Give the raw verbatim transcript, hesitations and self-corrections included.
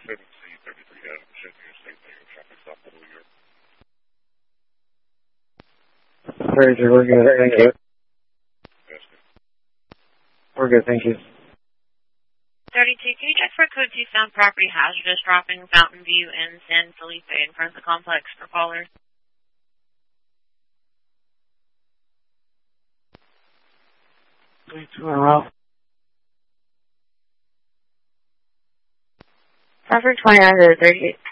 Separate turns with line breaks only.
Fraser, we're good. Thank you. We're good, thank you.
thirty-two, can you check for code two found property hazardous dropping Fountain View and San Felipe in front of the complex for callers?
Two in a row.
Traffic twenty-nine to thirty-eight.